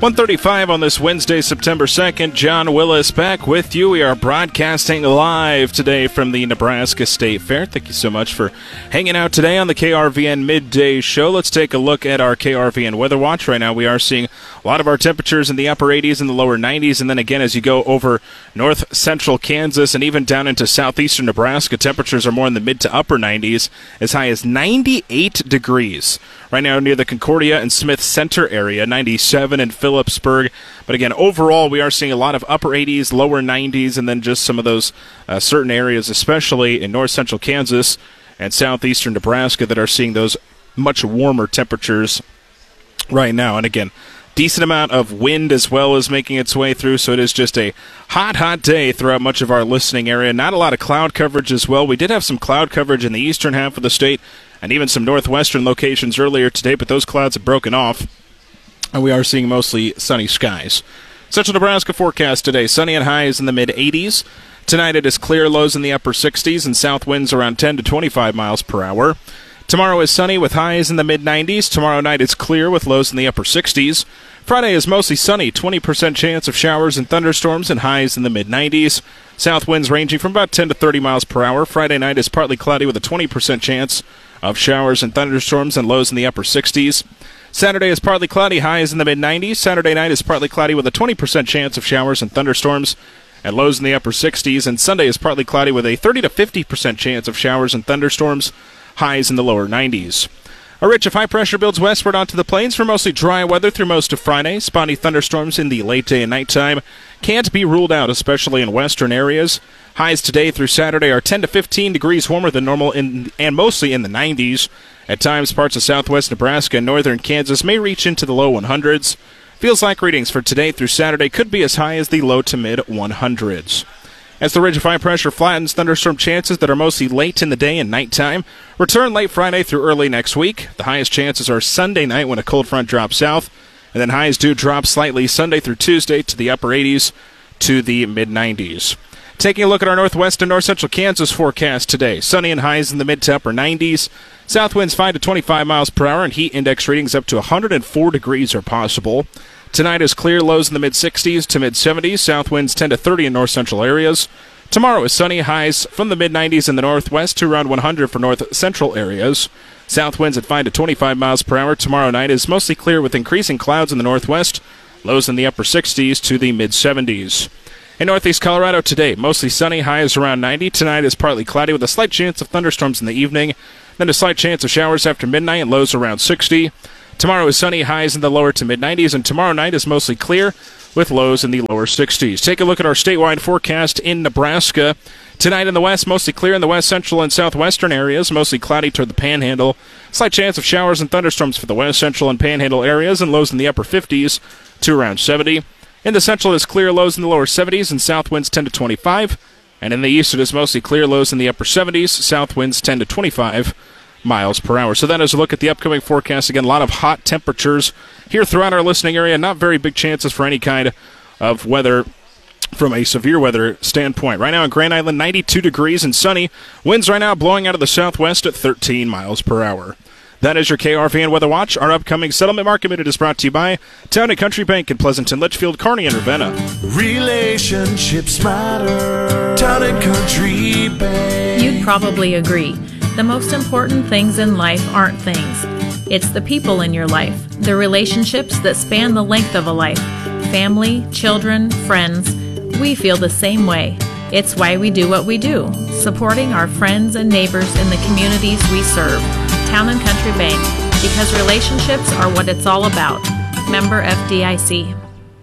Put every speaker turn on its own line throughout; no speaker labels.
1:35 on this Wednesday, September 2nd. John Willis back with you. We are broadcasting live today from the Nebraska State Fair. Thank you so much for hanging out today on the KRVN Midday Show. Let's take a look at our KRVN Weather Watch. Right now we are seeing a lot of our temperatures in the upper 80s and the lower 90s. And then again, as you go over north central Kansas and even down into southeastern Nebraska, temperatures are more in the mid to upper 90s, as high as 98 degrees. Right now near the Concordia and Smith Center area, 97 in Phillipsburg. But again, overall, we are seeing a lot of upper 80s, lower 90s, and then just some of those certain areas, especially in north central Kansas and southeastern Nebraska, that are seeing those much warmer temperatures right now. And again, decent amount of wind as well as making its way through, so it is just a hot day throughout much of our listening area. Not a lot of cloud coverage as well. We did have some cloud coverage in the eastern half of the state and even some northwestern locations earlier today, but those clouds have broken off, and we are seeing mostly sunny skies. Central Nebraska forecast today, sunny and highs in the mid-80s. Tonight it is clear, lows in the upper 60s, and south winds around 10 to 25 miles per hour. Tomorrow is sunny with highs in the mid-90s. Tomorrow night is clear with lows in the upper 60s. Friday is mostly sunny, 20% chance of showers and thunderstorms, and highs in the mid-90s. South winds ranging from about 10 to 30 miles per hour. Friday night is partly cloudy with a 20% chance of showers and thunderstorms, and lows in the upper 60s. Saturday is partly cloudy, highs in the mid-90s. Saturday night is partly cloudy with a 20% chance of showers and thunderstorms, and lows in the upper 60s. And Sunday is partly cloudy with a 30 to 50% chance of showers and thunderstorms, highs in the lower 90s. A ridge of high pressure builds westward onto the plains for mostly dry weather through most of Friday. Spotty thunderstorms in the late day and nighttime can't be ruled out, especially in western areas. Highs today through Saturday are 10 to 15 degrees warmer than normal and mostly in the 90s. At times, parts of southwest Nebraska and northern Kansas may reach into the low 100s. Feels like readings for today through Saturday could be as high as the low to mid 100s. As the ridge of high pressure flattens, thunderstorm chances that are mostly late in the day and nighttime return late Friday through early next week. The highest chances are Sunday night when a cold front drops south, and then highs do drop slightly Sunday through Tuesday to the upper 80s to the mid-90s. Taking a look at our northwest and north central Kansas forecast today. Sunny and highs in the mid to upper 90s. South winds 5 to 25 miles per hour, and heat index readings up to 104 degrees are possible. Tonight is clear, lows in the mid-60s to mid-70s. South winds 10 to 30 in north central areas. Tomorrow is sunny, highs from the mid-90s in the northwest to around 100 for north central areas. South winds at 5 to 25 miles per hour. Tomorrow night is mostly clear with increasing clouds in the northwest. Lows in the upper 60s to the mid-70s. In northeast Colorado today, mostly sunny, highs around 90. Tonight is partly cloudy with a slight chance of thunderstorms in the evening. Then a slight chance of showers after midnight and lows around 60. Tomorrow is sunny, highs in the lower to mid-90s, and tomorrow night is mostly clear with lows in the lower 60s. Take a look at our statewide forecast in Nebraska. Tonight in the west, mostly clear in the west central and southwestern areas, mostly cloudy toward the panhandle. Slight chance of showers and thunderstorms for the west central and panhandle areas, and lows in the upper 50s to around 70. In the central, it is clear, lows in the lower 70s, and south winds 10 to 25. And in the east, it is mostly clear, lows in the upper 70s, south winds 10 to 25 miles per hour. So that is a look at the upcoming forecast. Again, a lot of hot temperatures here throughout our listening area. Not very big chances for any kind of weather from a severe weather standpoint. Right now in Grand Island, 92 degrees and sunny. Winds right now blowing out of the southwest at 13 miles per hour. That is your KRVN Weather Watch. Our upcoming Settlement Market Minute is brought to you by Town & Country Bank in Pleasanton, Litchfield, Kearney, and Ravenna.
Relationships matter. Town & Country Bank.
You'd probably agree. The most important things in life aren't things. It's the people in your life, the relationships that span the length of a life. Family, children, friends. We feel the same way. It's why we do what we do, supporting our friends and neighbors in the communities we serve. Town & Country Bank, because relationships are what it's all about. Member FDIC.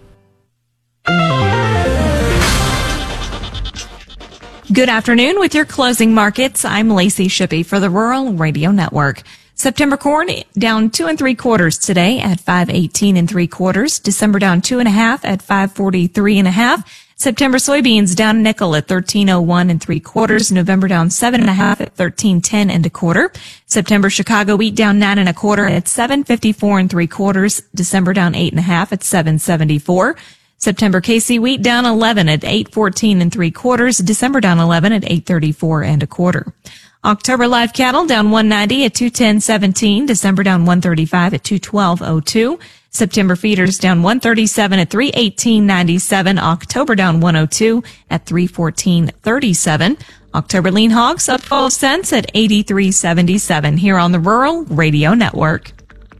Good afternoon with your closing markets. I'm Lacey Shippey for the Rural Radio Network. September corn down 2 3/4 today at 5.18 3/4. December down 2 1/2 at 5.43 1/2. September soybeans down a nickel at 13.01 3/4. November down 7 1/2 at 13.10 1/4. September Chicago wheat down 9 1/4 at 7.54 3/4. December down 8 1/2 at 7.74. September KC wheat down 11 at 8.14 3/4. December down 11 at 8.34 1/4. October live cattle down 190 at 210.17. December down 135 at 212.02. September feeders down 137 at 318.97. October down 102 at 314.37. October lean hogs up 12 cents at 83.77 here on the Rural Radio Network.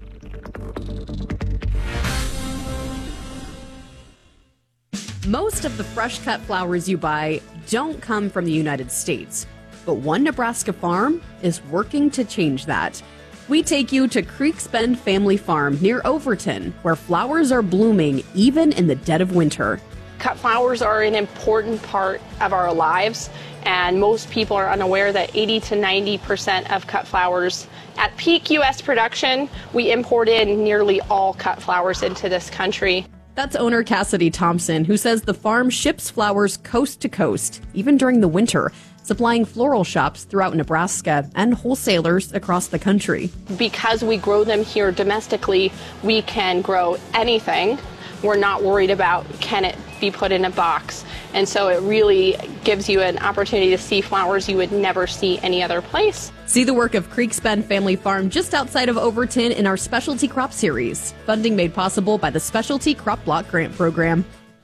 Most of the fresh cut flowers you buy don't come from the United States, but one Nebraska farm is working to change that. We take you to Creeks Bend Family Farm near Overton, where flowers are blooming even in the dead of winter.
Cut flowers are an important part of our lives, and most people are unaware that 80 to 90% of cut flowers at peak U.S. production, we import in nearly all cut flowers into this country.
That's owner Cassidy Thompson, who says the farm ships flowers coast to coast, even during the winter, supplying floral shops throughout Nebraska and wholesalers across the country.
Because we grow them here domestically, we can grow anything. We're not worried about can it be put in a box. And so it really gives you an opportunity to see flowers you would never see any other place.
See the work of Creeks Bend Family Farm just outside of Overton in our Specialty Crop Series. Funding made possible by the Specialty Crop Block Grant Program.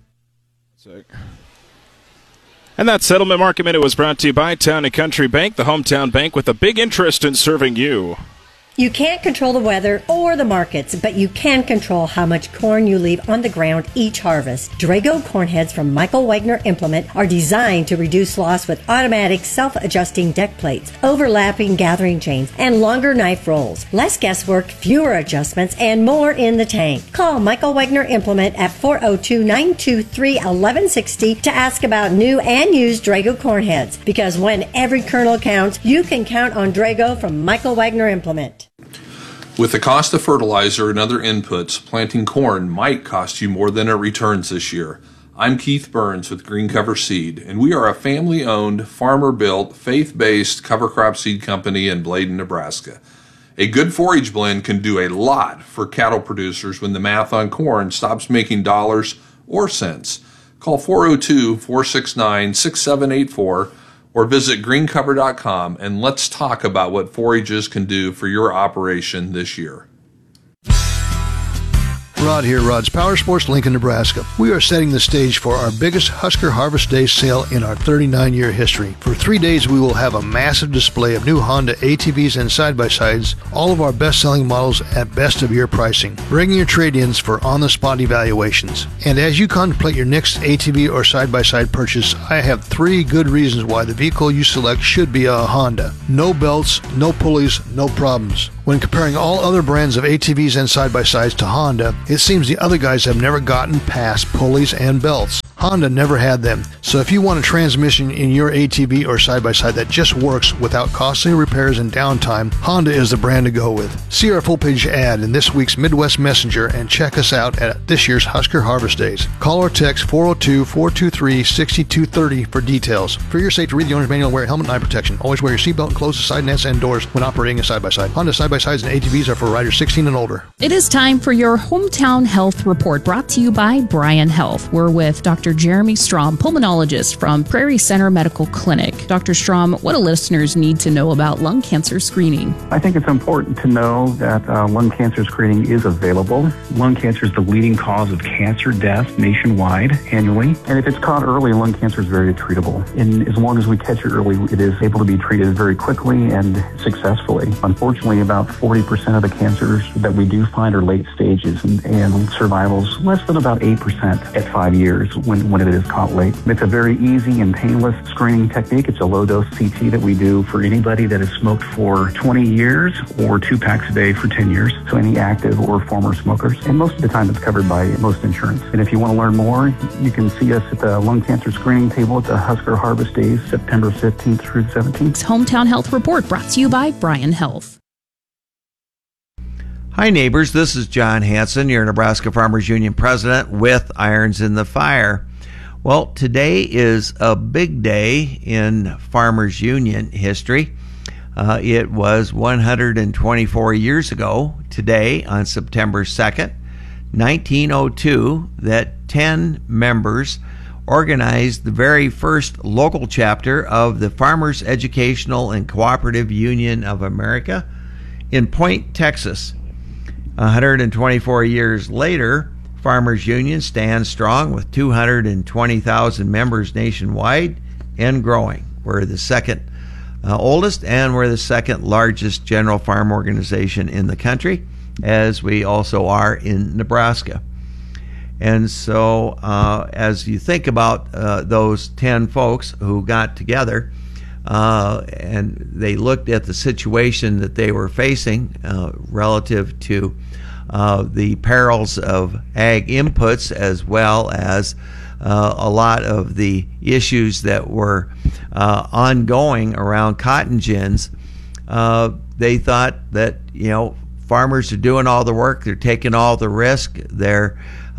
And that Settlement Market Minute was brought to you by Town & Country Bank, the hometown bank with a big interest in serving you.
You can't control the weather or the markets, but you can control how much corn you leave on the ground each harvest. Drago corn heads from Michael Wagner Implement are designed to reduce loss with automatic self-adjusting deck plates, overlapping gathering chains, and longer knife rolls. Less guesswork, fewer adjustments, and more in the tank. Call Michael Wagner Implement at 402-923-1160 to ask about new and used Drago corn heads, because when every kernel counts, you can count on Drago from Michael Wagner Implement.
With the cost of fertilizer and other inputs, planting corn might cost you more than it returns this year. I'm Keith Burns with Green Cover Seed, and we are a family-owned, farmer-built, faith-based cover crop seed company in Bladen, Nebraska. A good forage blend can do a lot for cattle producers when the math on corn stops making dollars or cents. Call 402-469-6784 or visit greencover.com and let's talk about what forages can do for your operation this year.
Rod here, Rod's Power Sports, Lincoln, Nebraska. We are setting the stage for our biggest Husker Harvest Day sale in our 39-year history. For 3 days, we will have a massive display of new Honda ATVs and side-by-sides, all of our best-selling models at best-of-year pricing. Bring your trade-ins for on-the-spot evaluations. And as you contemplate your next ATV or side-by-side purchase, I have 3 good reasons why the vehicle you select should be a Honda. No belts, no pulleys, no problems. When comparing all other brands of ATVs and side-by-sides to Honda, it seems the other guys have never gotten past pulleys and belts. Honda never had them, so if you want a transmission in your ATV or side-by-side that just works without costly repairs and downtime, Honda is the brand to go with. See our full-page ad in this week's Midwest Messenger and check us out at this year's Husker Harvest Days. Call or text 402-423-6230 for details. For your safety, read the owner's manual and wear helmet and eye protection. Always wear your seatbelt and close the side nets and doors when operating a side-by-side. Honda side-by-sides and ATVs are for riders 16 and older.
It is time for your Hometown Health Report, brought to you by Bryan Health. We're with Dr. Jeremy Strom, pulmonologist from Prairie Center Medical Clinic. Dr. Strom, what do listeners need to know about lung cancer screening?
I think it's important to know that lung cancer screening is available. Lung cancer is the leading cause of cancer death nationwide annually. And if it's caught early, lung cancer is very treatable. And as long as we catch it early, it is able to be treated very quickly and successfully. Unfortunately, about 40% of the cancers that we do find are late stages, and survival's less than about 8% at 5 years when it is caught late. It's a very easy and painless screening technique. It's a low-dose CT that we do for anybody that has smoked for 20 years or 2 packs a day for 10 years, so any active or former smokers. And most of the time it's covered by most insurance. And if you want to learn more, you can see us at the lung cancer screening table at the Husker Harvest Days, September 15th through 17th.
Hometown Health Report, brought to you by Bryan Health.
Hi neighbors, this is John Hanson, your Nebraska Farmers Union president with Irons in the Fire. Well, today is a big day in Farmers Union history. It was 124 years ago today, on September 2nd, 1902, that 10 members organized the very first local chapter of the Farmers Educational and Cooperative Union of America in Point, Texas. 124 years later, Farmers Union stands strong with 220,000 members nationwide and growing. We're the second oldest, and we're the second largest general farm organization in the country, as we also are in Nebraska. And so as you think about those 10 folks who got together and they looked at the situation that they were facing relative to the perils of ag inputs, as well as a lot of the issues that were ongoing around cotton gins, they thought that, farmers are doing all the work, they're taking all the risk, they're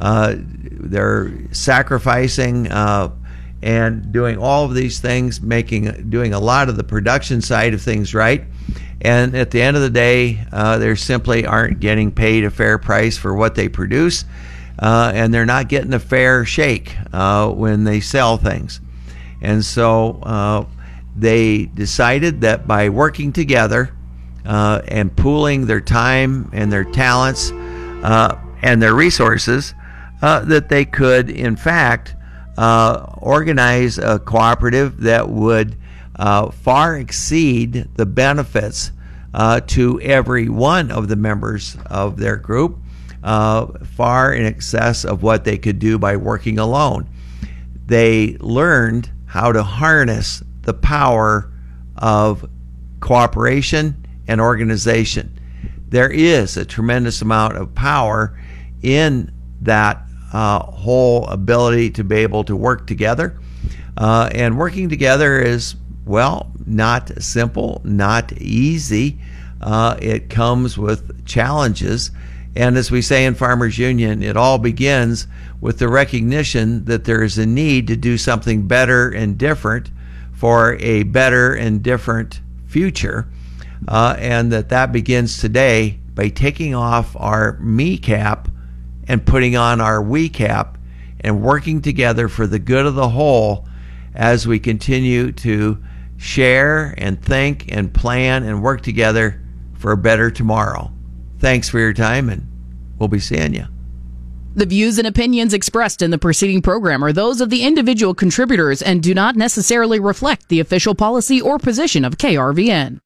sacrificing and doing all of these things, doing a lot of the production side of things right. And at the end of the day, they simply aren't getting paid a fair price for what they produce, and they're not getting a fair shake when they sell things. And so they decided that by working together and pooling their time and their talents and their resources, that they could, in fact, organize a cooperative that would far exceed the benefits to every one of the members of their group, far in excess of what they could do by working alone. They learned how to harness the power of cooperation and organization. There is a tremendous amount of power in that whole ability to be able to work together. And working together is, well, not simple, not easy. It comes with challenges. And as we say in Farmers Union, it all begins with the recognition that there is a need to do something better and different for a better and different future. And that begins today by taking off our me cap and putting on our we cap and working together for the good of the whole as we continue to share and think and plan and work together for a better tomorrow. Thanks for your time, and we'll be seeing you.
The views and opinions expressed in the preceding program are those of the individual contributors and do not necessarily reflect the official policy or position of KRVN.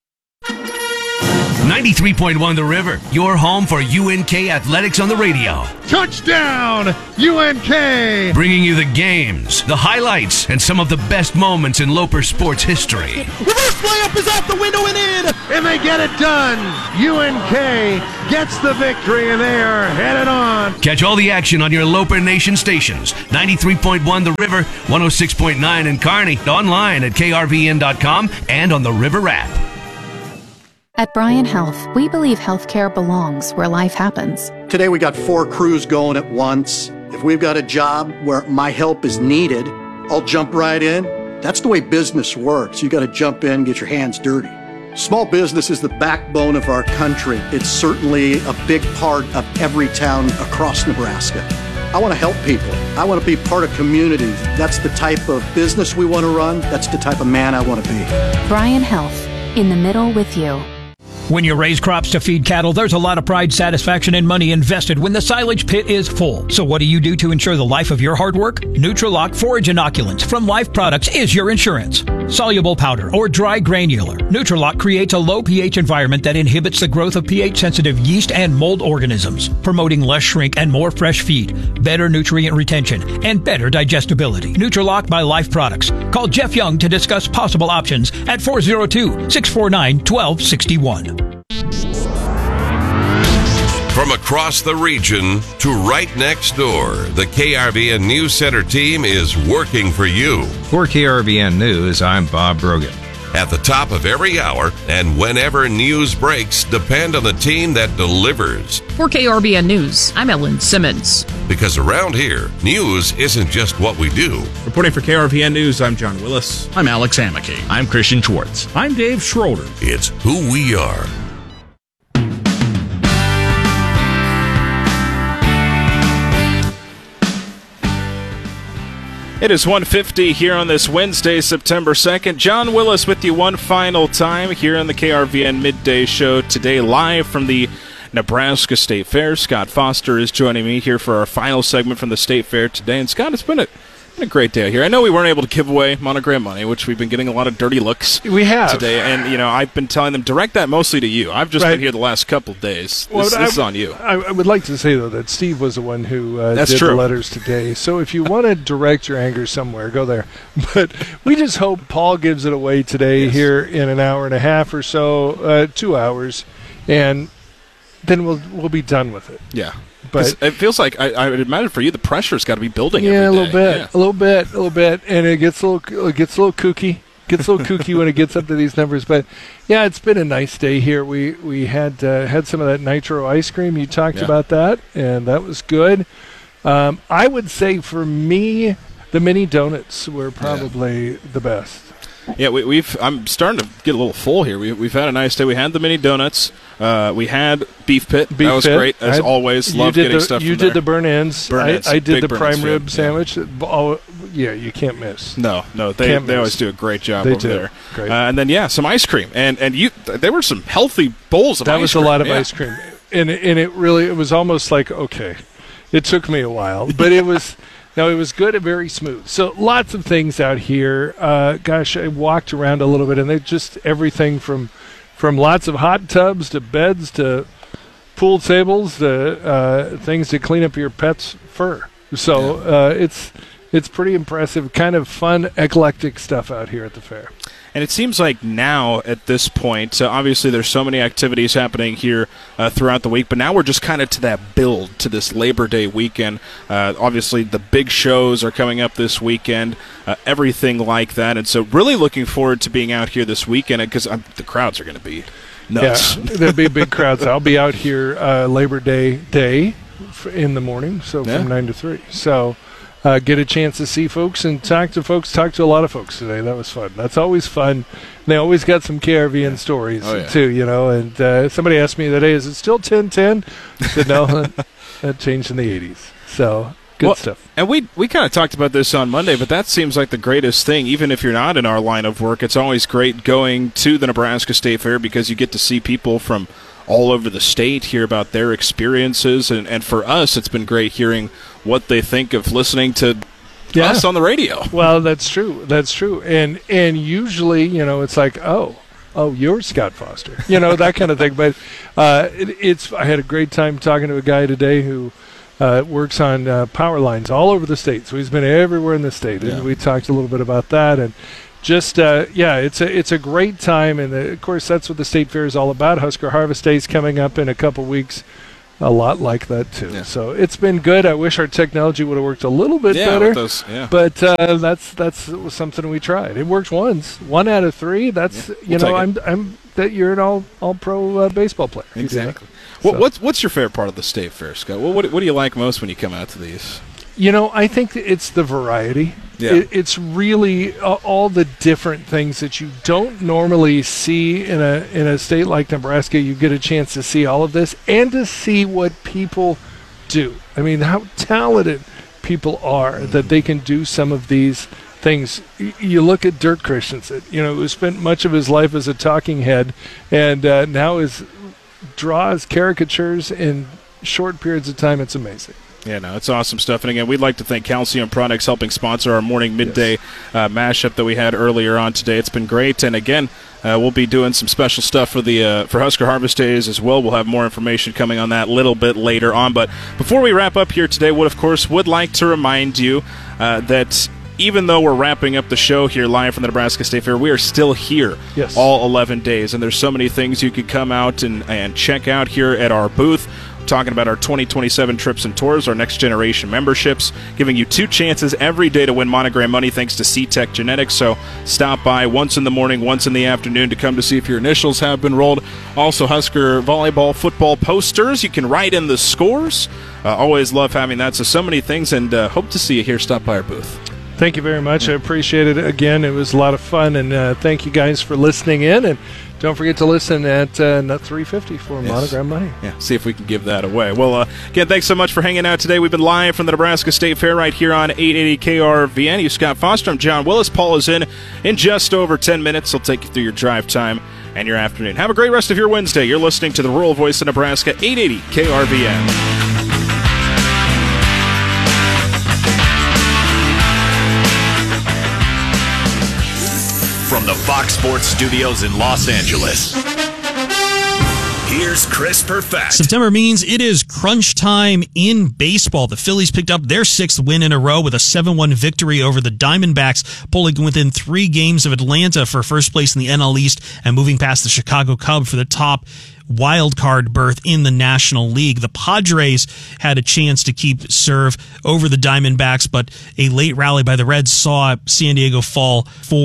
93.1 The River, your home for UNK athletics on the radio.
Touchdown, UNK!
Bringing you the games, the highlights, and some of the best moments in Loper sports history.
Reverse layup is out the window and in, and they get it done. UNK gets the victory, and they are headed on.
Catch all the action on your Loper Nation stations. 93.1 The River, 106.9 in Kearney, online at krvn.com and on the River app.
At Bryan Health, we believe healthcare belongs where life happens.
Today we got 4 crews going at once. If we've got a job where my help is needed, I'll jump right in. That's the way business works. You got to jump in, get your hands dirty. Small business is the backbone of our country. It's certainly a big part of every town across Nebraska. I want to help people. I want to be part of communities. That's the type of business we want to run. That's the type of man I want to be.
Bryan Health, in the middle with you.
When you raise crops to feed cattle, there's a lot of pride, satisfaction, and money invested when the silage pit is full. So what do you do to ensure the life of your hard work? Nutrilock Forage Inoculants from Life Products is your insurance. Soluble powder or dry granular, Nutrilock creates a low pH environment that inhibits the growth of pH-sensitive yeast and mold organisms, promoting less shrink and more fresh feed, better nutrient retention, and better digestibility. Nutrilock by Life Products. Call Jeff Young to discuss possible options at 402-649-1261.
From across the region to right next door, the KRVN News Center team is working for you.
For KRVN News, I'm Bob Brogan.
At the top of every hour and whenever news breaks, depend on the team that delivers.
For KRVN News, I'm Ellen Simmons.
Because around here, news isn't just what we do.
Reporting for KRVN News, I'm John Willis.
I'm Alex Amicky.
I'm Christian Schwartz.
I'm Dave Schroeder.
It's who we are.
It is 1:50 here on this Wednesday, September 2nd. John Willis with you one final time here on the KRVN Midday Show today, live from the Nebraska State Fair. Scott Foster is joining me here for our final segment from the State Fair today. And Scott, it's been a great day here. I know we weren't able to give away Monogram money, which we've been getting a lot of dirty looks
we have
today. And, I've been telling them, direct that mostly to you. I've just been here the last couple of days. This is on you.
I would like to say, though, that Steve was the one who did
true.
The letters today. So if you want to direct your anger somewhere, go there. But we just hope Paul gives it away today here in an hour and a half or so, 2 hours, and then we'll be done with it.
Yeah.
But
it feels like, I would imagine for you, the pressure's got to be building every day.
A little bit, and it gets a little kooky. Gets a little kooky when it gets up to these numbers, but yeah, it's been a nice day here. We had some of that nitro ice cream. You talked about that, and that was good. I would say for me, the mini donuts were probably the best.
Yeah, I'm starting to get a little full here. We've had a nice day. We had the mini donuts. We had beef pit. That was great, as always. Love getting stuff from there.
You did the burn ends. I did the prime rib sandwich.
Yeah,
you can't miss.
No, they always do a great job over there.
Great.
And then, some ice cream. And there were some healthy bowls of ice cream.
That was a lot of ice cream. And it was almost like, okay, it took me a while, but it was... No, it was good and very smooth. So lots of things out here. I walked around a little bit, and they just everything from lots of hot tubs to beds to pool tables to things to clean up your pet's fur. So it's pretty impressive, kind of fun, eclectic stuff out here at the fair.
And it seems like now, at this point, obviously there's so many activities happening here throughout the week, but now we're just kind of to that build to this Labor Day weekend. Obviously, the big shows are coming up this weekend, everything like that. And so really looking forward to being out here this weekend, because the crowds are going to be nuts.
Yeah, there'll be big crowds. I'll be out here Labor Day in the morning, so from 9 to 3. So... get a chance to see folks and talk to a lot of folks today. That was fun. That's always fun. They always got some KRVN stories, too, and somebody asked me today, is it still 10-10? I said, no, that changed in the 80s. So, good stuff.
And we kind of talked about this on Monday, but that seems like the greatest thing. Even if you're not in our line of work, it's always great going to the Nebraska State Fair because you get to see people from all over the state, hear about their experiences, and for us, it's been great hearing what they think of listening to us on the radio.
Well, that's true. And usually, it's like, oh, you're Scott Foster, that kind of thing. But I had a great time talking to a guy today who works on power lines all over the state. So he's been everywhere in the state, and we talked a little bit about that. And just it's a great time, and of course that's what the State Fair is all about. Husker Harvest Day is coming up in a couple weeks, a lot like that too. Yeah. So it's been good. I wish our technology would have worked a little bit better, but that's something we tried. It worked once, 1 out of 3. That's I'm that you're an all pro baseball player.
Exactly. What's your favorite part of the State Fair, Scott? What do you like most when you come out to these?
I think it's the variety. Yeah. It's really all the different things that you don't normally see in a state like Nebraska. You get a chance to see all of this and to see what people do. I mean, how talented people are that they can do some of these things. You look at Dirk Christensen, who spent much of his life as a talking head and now draws caricatures in short periods of time. It's amazing.
Yeah, no, it's awesome stuff. And again, we'd like to thank Calcium Products helping sponsor our morning midday mashup that we had earlier on today. It's been great. And again, we'll be doing some special stuff for Husker Harvest Days as well. We'll have more information coming on that a little bit later on. But before we wrap up here today, would like to remind you that even though we're wrapping up the show here live from the Nebraska State Fair, we are still here all 11 days. And there's so many things you could come out and check out here at our booth. Talking about our 2027 trips and tours, our next generation memberships, giving you 2 chances every day to win Monogram money thanks to C-Tech Genetics. So stop by once in the morning, once in the afternoon to come to see if your initials have been rolled. Also, Husker volleyball, football posters. You can write in the scores. Always love having that. So many things, and hope to see you here. Stop by our booth.
Thank you very much. I appreciate it. Again, it was a lot of fun, and thank you guys for listening in. And don't forget to listen at $3.50 for Monogram money.
Yeah, see if we can give that away. Well, again, thanks so much for hanging out today. We've been live from the Nebraska State Fair right here on 880 KRVN. You Scott Foster. I'm John Willis. Paul is in just over 10 minutes. He'll take you through your drive time and your afternoon. Have a great rest of your Wednesday. You're listening to the Rural Voice of Nebraska, 880 KRVN.
From the Fox Sports Studios in Los Angeles, here's Chris Perfett.
September means it is crunch time in baseball. The Phillies picked up their 6th win in a row with a 7-1 victory over the Diamondbacks, pulling within 3 games of Atlanta for first place in the NL East and moving past the Chicago Cubs for the top wild card berth in the National League. The Padres had a chance to keep serve over the Diamondbacks, but a late rally by the Reds saw San Diego fall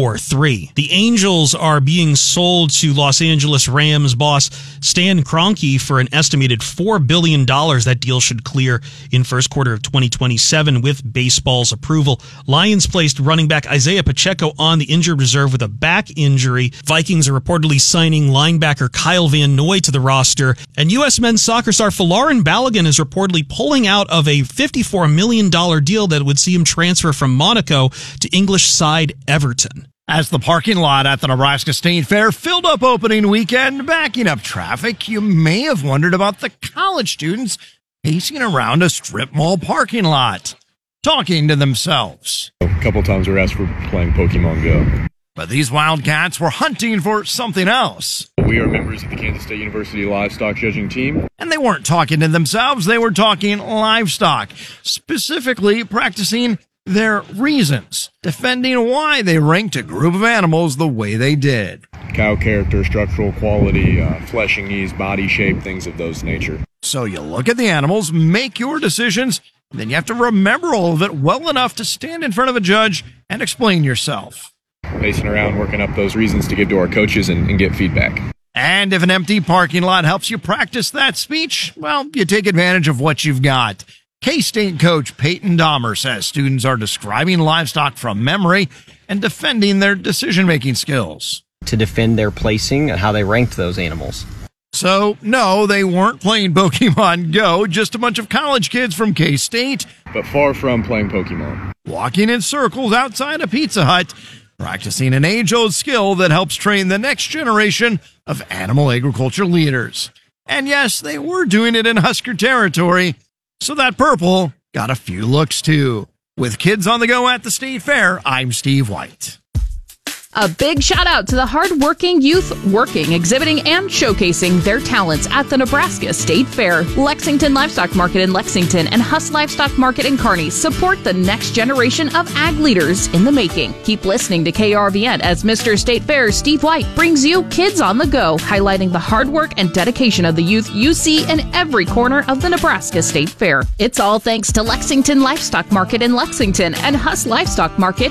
4-3. The Angels are being sold to Los Angeles Rams boss Stan Kroenke for an estimated $4 billion. That deal should clear in first quarter of 2027 with baseball's approval. Lions placed running back Isaiah Pacheco on the injured reserve with a back injury. Vikings are reportedly signing linebacker Kyle Van Noy to the roster, and U.S. men's soccer star Folarin Balogun is reportedly pulling out of a $54 million deal that would see him transfer from Monaco to English side Everton.
As the parking lot at the Nebraska State Fair filled up opening weekend, backing up traffic, you may have wondered about the college students pacing around a strip mall parking lot, talking to themselves.
A couple times we were asked for playing Pokemon Go.
But these Wildcats were hunting for something else.
We are members of the Kansas State University livestock judging team.
And they weren't talking to themselves, they were talking livestock, specifically practicing their reasons, defending why they ranked a group of animals the way they did.
Cow character, structural quality, fleshing ease, body shape, things of those nature.
So you look at the animals, make your decisions, and then you have to remember all of it well enough to stand in front of a judge and explain yourself.
Pacing around, working up those reasons to give to our coaches and get feedback.
And if an empty parking lot helps you practice that speech, well, you take advantage of what you've got. K-State coach Peyton Dahmer says students are describing livestock from memory and defending their decision-making skills.
To defend their placing and how they ranked those animals.
So, no, they weren't playing Pokemon Go, just a bunch of college kids from K-State.
But far from playing Pokemon.
Walking in circles outside a Pizza Hut, practicing an age-old skill that helps train the next generation of animal agriculture leaders. And yes, they were doing it in Husker territory, so that purple got a few looks too. With kids on the go at the State Fair, I'm Steve White.
A big shout out to the hardworking youth working, exhibiting, and showcasing their talents at the Nebraska State Fair. Lexington Livestock Market in Lexington and Huss Livestock Market in Kearney support the next generation of ag leaders in the making. Keep listening to KRVN as Mr. State Fair Steve White brings you Kids on the Go, highlighting the hard work and dedication of the youth you see in every corner of the Nebraska State Fair. It's all thanks to Lexington Livestock Market in Lexington and Huss Livestock Market